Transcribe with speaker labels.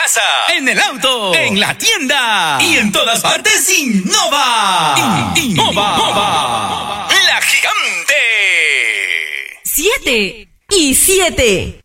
Speaker 1: casa, en el auto, en la tienda y en todas partes. Innova. Innova. La Gigante.
Speaker 2: 7 y 7.